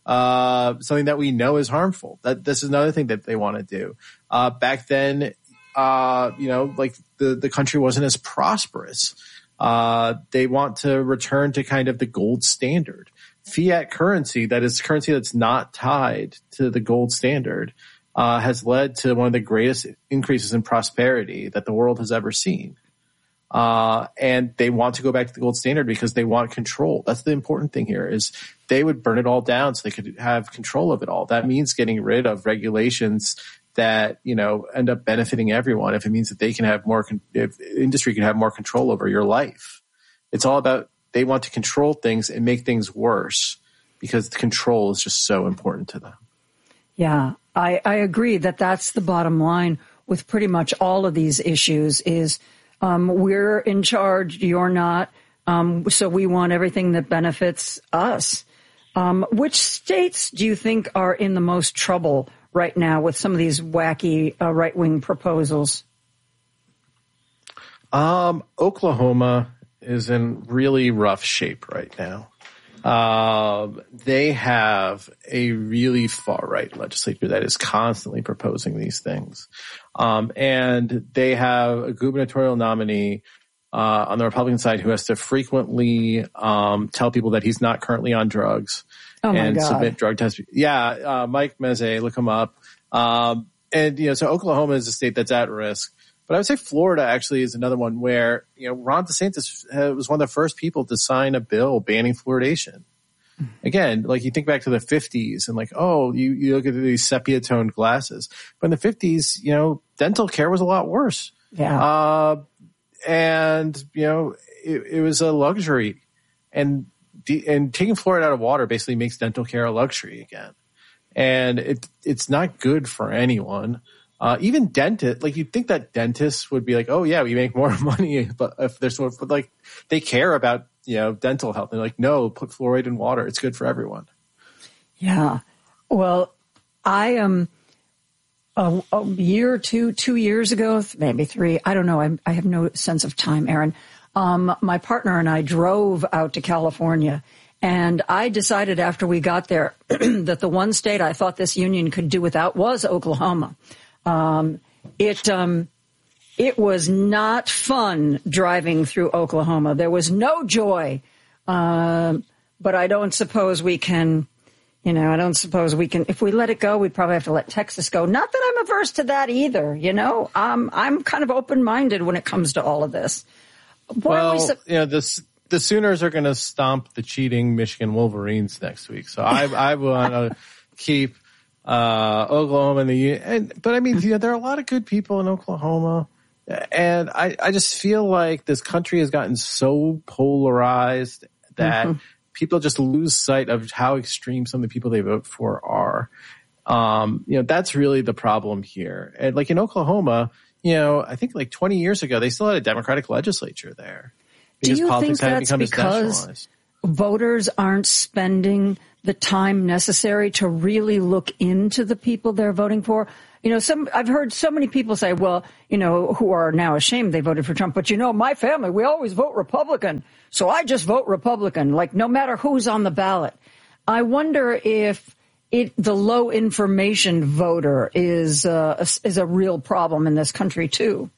Uh, something that we know is harmful. That this is another thing that they want to do. Uh, back then, uh, you know, like the, the country wasn't as prosperous. Uh, they want to return to kind of the gold standard. Fiat currency, that is currency that's not tied to the gold standard, uh, has led to one of the greatest increases in prosperity that the world has ever seen. Uh, and they want to go back to the gold standard because they want control. That's the important thing here is they would burn it all down so they could have control of it all. That means getting rid of regulations that, you know, end up benefiting everyone. If it means that they can have more, if industry can have more control over your life. It's all about, they want to control things and make things worse because the control is just so important to them. Yeah, I, I agree that that's the bottom line with pretty much all of these issues is, Um, we're in charge, you're not, um, so we want everything that benefits us. Um, which states do you think are in the most trouble right now with some of these wacky uh, right-wing proposals? Um, Oklahoma is in really rough shape right now. Um, they have a really far-right legislature that is constantly proposing these things. Um, and they have a gubernatorial nominee uh, on the Republican side who has to frequently um, tell people that he's not currently on drugs oh and God. submit drug tests. Yeah, uh, Mike Meze, look him up. Um, and, you know, so Oklahoma is a state that's at risk. But I would say Florida actually is another one where, you know, Ron DeSantis was one of the first people to sign a bill banning fluoridation. Again, like you think back to the fifties and like, oh, you, you look at these sepia toned glasses. But in the fifties, you know, dental care was a lot worse. Yeah. Uh, and, you know, it, it was a luxury. And, de- and taking fluoride out of water basically makes dental care a luxury again. And it it's not good for anyone. Uh, even dentists, like you'd think that dentists would be like, oh yeah, we make more money, but if they're sort of like, they care about, you know, dental health. They're like, no, put fluoride in water. It's good for everyone. Yeah. Well, I am um, a, a year or two, two years ago, maybe three. I don't know. I, I have no sense of time, Aaron. Um, my partner and I drove out to California. And I decided after we got there that the one state I thought this union could do without was Oklahoma. Um, it, um, it was not fun driving through Oklahoma. There was no joy. Um, but I don't suppose we can, you know, I don't suppose we can, if we let it go, we'd probably have to let Texas go. Not that I'm averse to that either. You know, um, I'm kind of open-minded when it comes to all of this. Why well, we su- yeah, this, the Sooners are going to stomp the cheating Michigan Wolverines next week. So I, I want to keep, Uh, Oklahoma and the, and, but I mean, you know, there are a lot of good people in Oklahoma. And I, I just feel like this country has gotten so polarized that mm-hmm. people just lose sight of how extreme some of the people they vote for are. Um, you know, that's really the problem here. And like in Oklahoma, you know, I think like twenty years ago, they still had a Democratic legislature there. Do you think that's because voters aren't spending the time necessary to really look into the people they're voting for? You know, some I've heard so many people say, well, you know, who are now ashamed they voted for Trump. But, you know, my family, we always vote Republican. So I just vote Republican, like no matter who's on the ballot. I wonder if it the low information voter is uh, a, is a real problem in this country, too.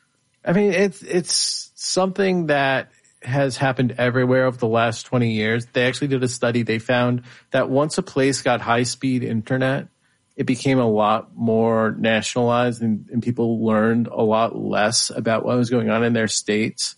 I mean, it's it's something that has happened everywhere over the last twenty years. They actually did a study. They found that once a place got high-speed internet, it became a lot more nationalized and, and people learned a lot less about what was going on in their states.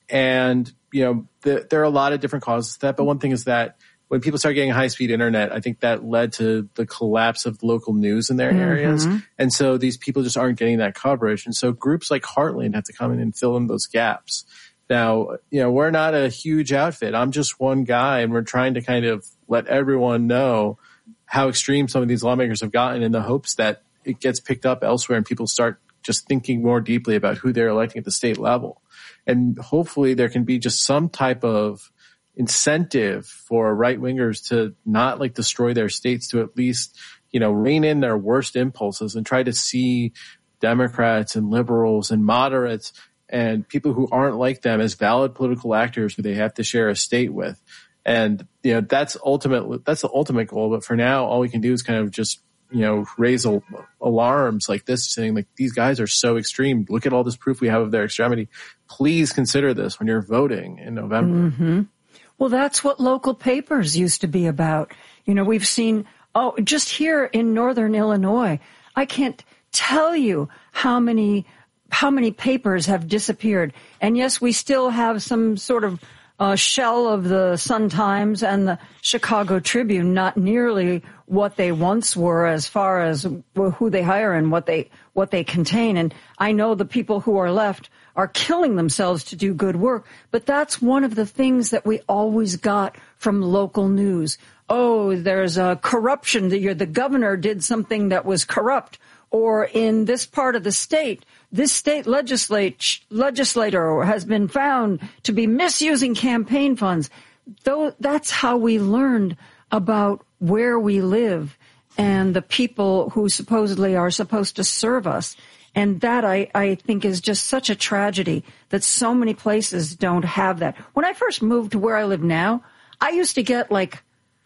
And, you know, the, there are a lot of different causes to that. But one thing is that when people started getting high-speed internet, I think that led to the collapse of local news in their mm-hmm. areas. And so these people just aren't getting that coverage. And so groups like Heartland have to come in and fill in those gaps. Now, you know, we're not a huge outfit. I'm just one guy, and we're trying to kind of let everyone know how extreme some of these lawmakers have gotten in the hopes that it gets picked up elsewhere and people start just thinking more deeply about who they're electing at the state level. And hopefully there can be just some type of incentive for right-wingers to not like destroy their states, to at least, you know, rein in their worst impulses and try to see Democrats and liberals and moderates and people who aren't like them as valid political actors who they have to share a state with. And, you know, that's ultimate, that's the ultimate goal. But for now, all we can do is kind of just, you know, raise al- alarms like this, saying like, these guys are so extreme. Look at all this proof we have of their extremity. Please consider this when you're voting in November. Mm-hmm. Well, that's what local papers used to be about. You know, we've seen, oh, just here in Northern Illinois, I can't tell you how many, how many papers have disappeared. And yes, we still have some sort of Uh, shell of the Sun-Times and the Chicago Tribune, not nearly what they once were as far as who they hire and what they what they contain. And I know the people who are left are killing themselves to do good work, but that's one of the things that we always got from local news. Oh, there's a corruption. The, the governor did something that was corrupt. Or in this part of the state, this state legislate, legislator has been found to be misusing campaign funds. Though that's how we learned about where we live and the people who supposedly are supposed to serve us. And that, I, I think, is just such a tragedy that so many places don't have that. When I first moved to where I live now, I used to get like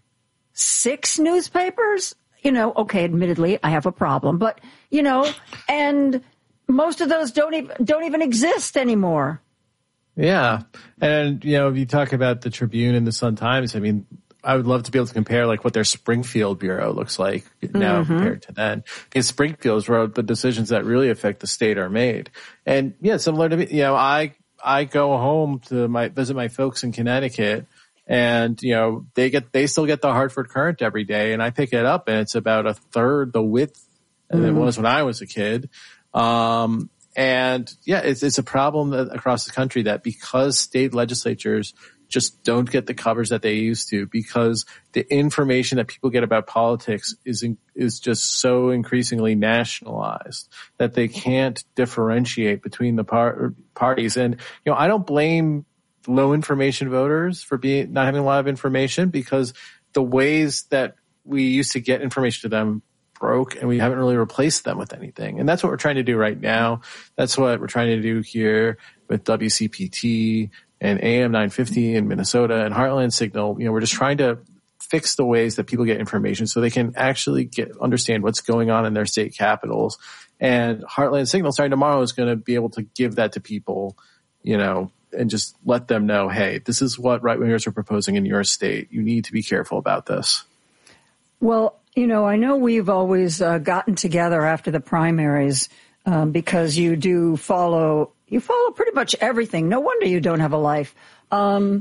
six newspapers. You know, okay, admittedly, I have a problem, but, you know, and most of those don't even, don't even exist anymore. Yeah. And, you know, if you talk about the Tribune and the Sun-Times, I mean, I would love to be able to compare like what their Springfield bureau looks like now mm-hmm. compared to then. Because Springfield's where the decisions that really affect the state are made. And yeah, similar to me, you know, I, I go home to my, visit my folks in Connecticut. And, you know, they get, they still get the Hartford Courant every day, and I pick it up and it's about a third the width than mm. it was when I was a kid. Um, and yeah, it's, it's a problem that, across the country that because state legislatures just don't get the coverage that they used to, because the information that people get about politics is, in, is just so increasingly nationalized that they can't differentiate between the par- parties. And, you know, I don't blame low information voters for being not having a lot of information, because the ways that we used to get information to them broke and we haven't really replaced them with anything. And that's what we're trying to do right now. That's what we're trying to do here with W C P T and A M nine fifty in Minnesota and Heartland Signal. You know, we're just trying to fix the ways that people get information so they can actually get understand what's going on in their state capitals. And Heartland Signal starting tomorrow is going to be able to give that to people, you know, and just let them know, hey, this is what right-wingers are proposing in your state. You need to be careful about this. Well, you know, I know we've always uh, gotten together after the primaries um, because you do follow, you follow pretty much everything. No wonder you don't have a life. Um,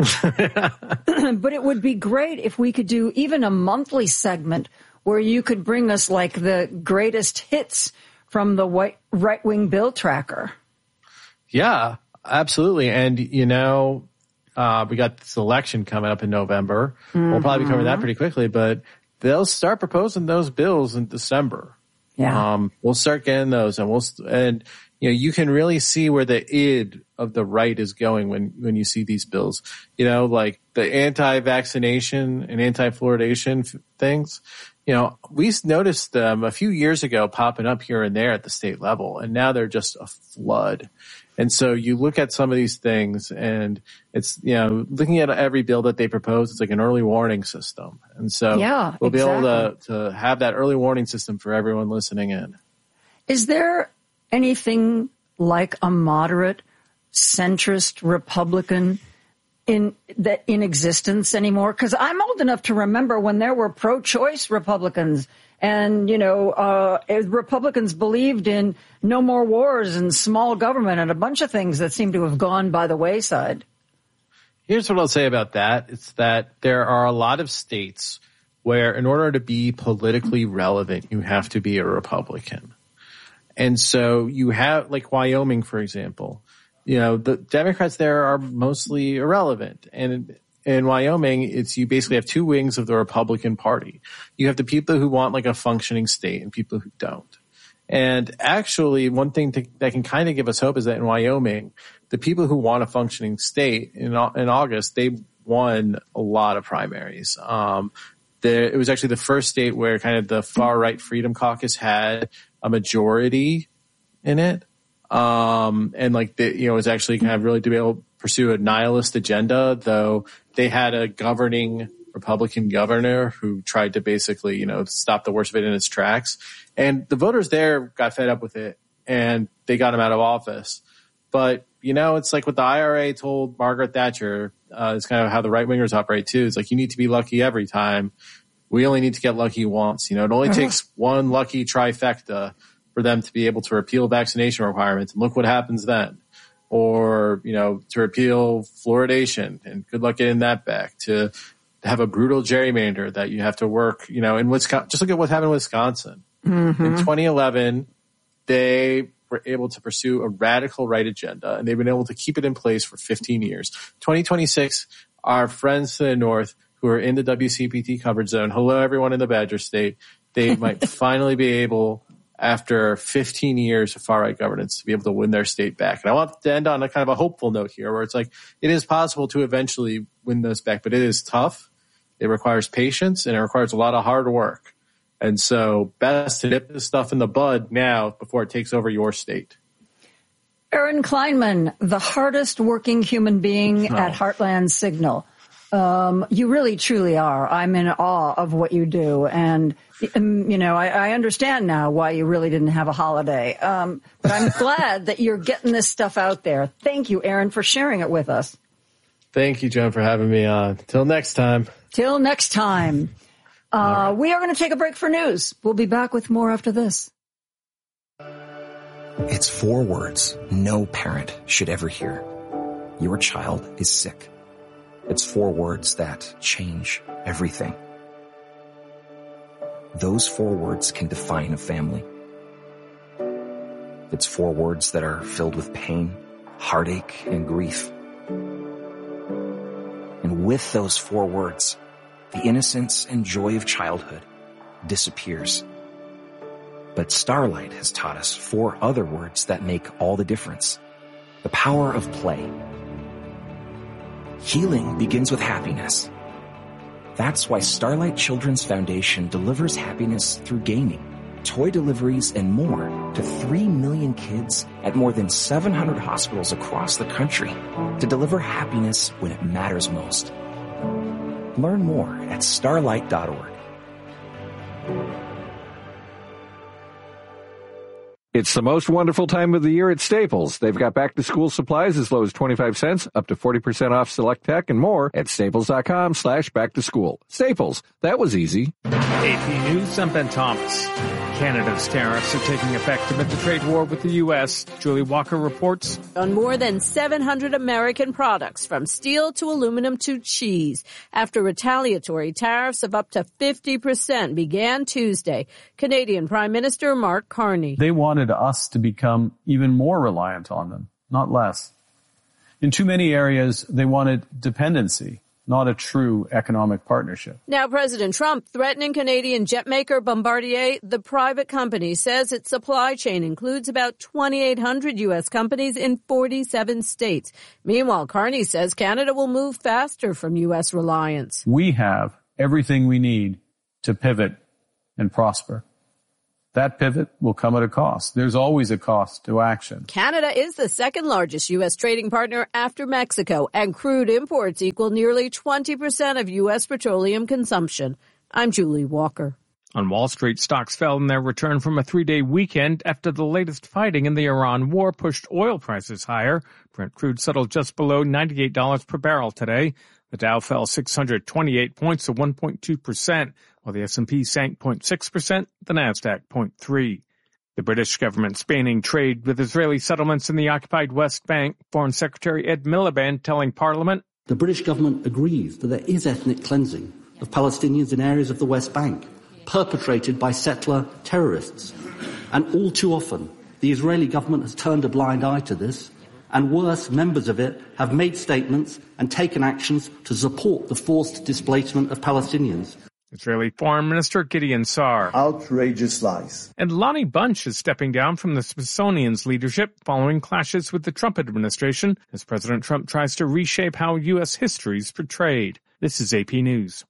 but it would be great if we could do even a monthly segment where you could bring us like the greatest hits from the white right-wing bill tracker. Yeah. Absolutely. And, you know, uh, we got this election coming up in November. Mm-hmm. We'll probably be covering that pretty quickly, but they'll start proposing those bills in December. Yeah. Um, we'll start getting those and we'll, and you know, you can really see where the id of the right is going when, when you see these bills. You know, like the anti-vaccination and anti-fluoridation f- things. You know, we noticed them a few years ago popping up here and there at the state level, and now they're just a flood. And so you look at some of these things, and it's, you know, looking at every bill that they propose, it's like an early warning system. And so yeah, we'll exactly. be able to, to have that early warning system for everyone listening in. Is there anything like a moderate, centrist Republican in that in existence anymore? Because I'm old enough to remember when there were pro-choice Republicans, and you know, uh, Republicans believed in no more wars and small government and a bunch of things that seem to have gone by the wayside. Here's what I'll say about that: it's that there are a lot of states where, in order to be politically relevant, you have to be a Republican. And so you have, like Wyoming, for example, you know, the Democrats there are mostly irrelevant. And in, in Wyoming, it's, you basically have two wings of the Republican Party. You have the people who want like a functioning state and people who don't. And actually, one thing to, that can kind of give us hope is that in Wyoming, the people who want a functioning state in, in August, they won a lot of primaries. Um, there, it was actually the first state where kind of the far right Freedom Caucus had a majority in it. Um, and like the, you know, it was actually kind of really to be able to pursue a nihilist agenda, though they had a governing Republican governor who tried to basically, you know, stop the worst of it in its tracks. And the voters there got fed up with it and they got him out of office. But, you know, it's like what the I R A told Margaret Thatcher, uh, it's kind of how the right wingers operate too. It's like, you need to be lucky every time. We only need to get lucky once. You know, it only uh-huh. takes one lucky trifecta for them to be able to repeal vaccination requirements. And look what happens then. Or, you know, to repeal fluoridation, and good luck getting that back. To have a brutal gerrymander that you have to work, you know, in Wisconsin. Just look at what happened in Wisconsin. Mm-hmm. In twenty eleven, they were able to pursue a radical right agenda, and they've been able to keep it in place for fifteen years. twenty twenty-six, our friends to the north who are in the W C P T coverage zone, hello everyone in the Badger State, they might finally be able, after fifteen years of far-right governance, to be able to win their state back. And I want to end on a kind of a hopeful note here, where it's like, it is possible to eventually win those back, but it is tough. It requires patience, and it requires a lot of hard work. And so best to nip this stuff in the bud now before it takes over your state. Aaron Kleinman, the hardest working human being oh. at Heartland Signal. Um, you really, truly are. I'm in awe of what you do. And, um, you know, I, I understand now why you really didn't have a holiday. Um, but I'm glad that you're getting this stuff out there. Thank you, Aaron, for sharing it with us. Thank you, Joan, for having me on. Till next time. Till next time. Uh, right. We are going to take a break for news. We'll be back with more after this. It's four words no parent should ever hear. Your child is sick. It's four words that change everything. Those four words can define a family. It's four words that are filled with pain, heartache, and grief. And with those four words, the innocence and joy of childhood disappears. But Starlight has taught us four other words that make all the difference. The power of play. Healing begins with happiness. That's why Starlight Children's Foundation delivers happiness through gaming, toy deliveries, and more to three million kids at more than seven hundred hospitals across the country to deliver happiness when it matters most. Learn more at starlight dot org. It's the most wonderful time of the year at Staples. They've got back-to-school supplies as low as twenty-five cents, up to forty percent off select tech, and more at staples.com slash back-to-school. Staples, that was easy. A P News, I'm Ben Thomas. Canada's tariffs are taking effect amid the trade war with the U S. Julie Walker reports. On more than seven hundred American products, from steel to aluminum to cheese, after retaliatory tariffs of up to fifty percent began Tuesday. Canadian Prime Minister Mark Carney. They wanted us to become even more reliant on them, not less. In too many areas, they wanted dependency, not a true economic partnership. Now, President Trump threatening Canadian jet maker Bombardier. The private company says its supply chain includes about twenty-eight hundred U S companies in forty-seven states. Meanwhile, Carney says Canada will move faster from U S reliance. We have everything we need to pivot and prosper. That pivot will come at a cost. There's always a cost to action. Canada is the second largest U S trading partner after Mexico, and crude imports equal nearly twenty percent of U S petroleum consumption. I'm Julie Walker. On Wall Street, stocks fell in their return from a three-day weekend after the latest fighting in the Iran war pushed oil prices higher. Brent crude settled just below ninety-eight dollars per barrel today. The Dow fell six hundred twenty-eight points to one point two percent, while the S and P sank zero point six percent, the Nasdaq zero point three. The British government's banning trade with Israeli settlements in the occupied West Bank. Foreign Secretary Ed Miliband telling Parliament, the British government agrees that there is ethnic cleansing of Palestinians in areas of the West Bank, perpetrated by settler terrorists. And all too often, the Israeli government has turned a blind eye to this, and worse, members of it have made statements and taken actions to support the forced displacement of Palestinians. Israeli Foreign Minister Gideon Sa'ar. Outrageous lies. And Lonnie Bunch is stepping down from the Smithsonian's leadership following clashes with the Trump administration as President Trump tries to reshape how U S history is portrayed. This is A P News.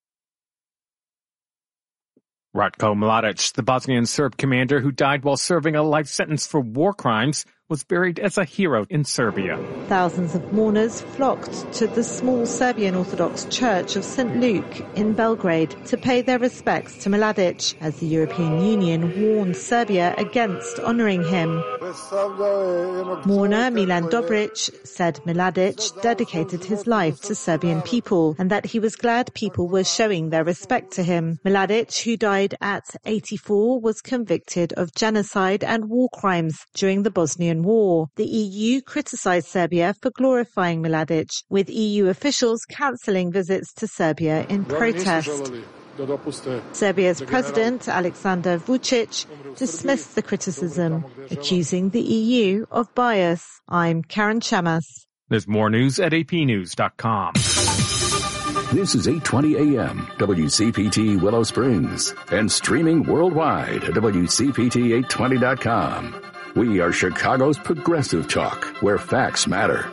Ratko Mladic, the Bosnian Serb commander who died while serving a life sentence for war crimes, was buried as a hero in Serbia. Thousands of mourners flocked to the small Serbian Orthodox Church of Saint Luke in Belgrade to pay their respects to Mladic, as the European Union warned Serbia against honouring him. Mourner Milan Dobric said Mladic dedicated his life to Serbian people and that he was glad people were showing their respect to him. Mladic, who died at eighty-four, was convicted of genocide and war crimes during the Bosnian War. The E U criticised Serbia for glorifying Mladic, with E U officials cancelling visits to Serbia in protest. Serbia's President, Aleksandar Vučić, dismissed the criticism, accusing the E U of bias. I'm Karen Chamas. There's more news at A P news dot com. This is eight twenty A M, W C P T Willow Springs, and streaming worldwide at W C P T eight twenty dot com. We are Chicago's progressive talk, where facts matter.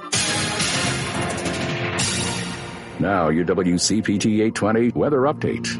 Now, your W C P T eight twenty weather update.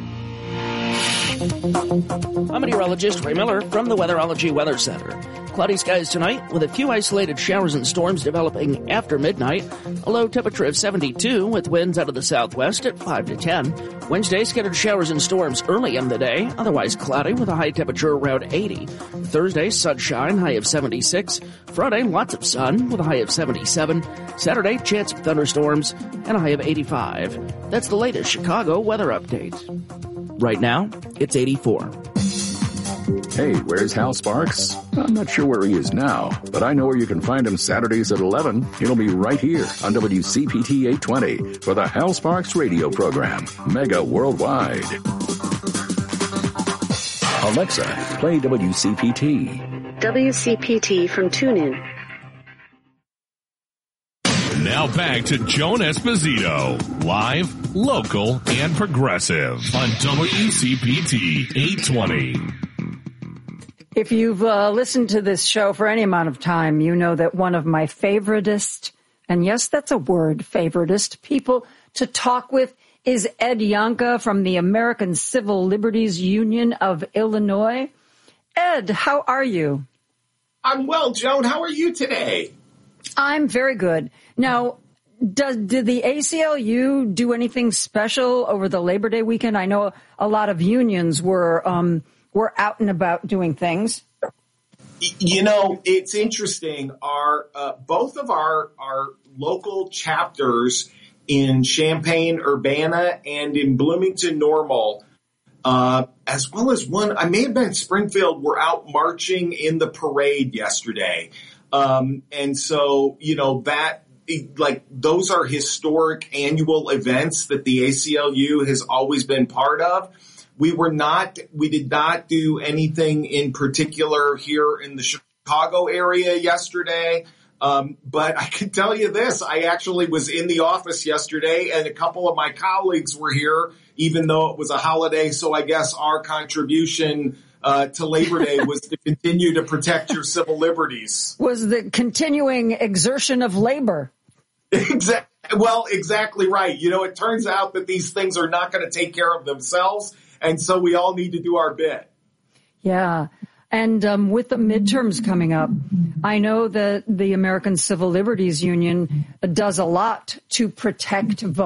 I'm meteorologist Ray Miller from the Weatherology Weather Center. Cloudy skies tonight with a few isolated showers and storms developing after midnight. A low temperature of seventy-two with winds out of the southwest at five to ten. Wednesday, scattered showers and storms early in the day, otherwise cloudy with a high temperature around eighty. Thursday, sunshine, high of seventy-six. Friday, lots of sun with a high of seventy-seven. Saturday, chance of thunderstorms and a high of eighty-five. That's the latest Chicago weather update. Right now, it's eighty-four. Hey, where's Hal Sparks? I'm not sure where he is now, but I know where you can find him Saturdays at eleven. He'll be right here on W C P T eight twenty for the Hal Sparks radio program, Mega Worldwide. Alexa, play W C P T. W C P T from TuneIn. Now back to Joan Esposito, live, local, and progressive on W C P T eight twenty. If you've uh, listened to this show for any amount of time, you know that one of my favoritist, and yes, that's a word, favoritist, people to talk with is Ed Youngkin from the American Civil Liberties Union of Illinois. Ed, how are you? I'm well, Joan. How are you today? I'm very good. Now, does, did the A C L U do anything special over the Labor Day weekend? I know a lot of unions were um, were out and about doing things. You know, it's interesting. Our uh, both of our our local chapters in Champaign-Urbana and in Bloomington-Normal, uh, as well as one, I may have been in Springfield, were out marching in the parade yesterday. Um, and so, you know, that, like, those are historic annual events that the A C L U has always been part of. We were not, we did not do anything in particular here in the Chicago area yesterday. Um, but I can tell you this, I actually was in the office yesterday and a couple of my colleagues were here, even though it was a holiday. So I guess our contribution uh, to Labor Day was to continue to protect your civil liberties. Was the continuing exertion of labor. Exactly. Well, exactly right. You know, it turns out that these things are not going to take care of themselves. And so we all need to do our bit. Yeah. And um, with the midterms coming up, I know that the American Civil Liberties Union does a lot to protect voters.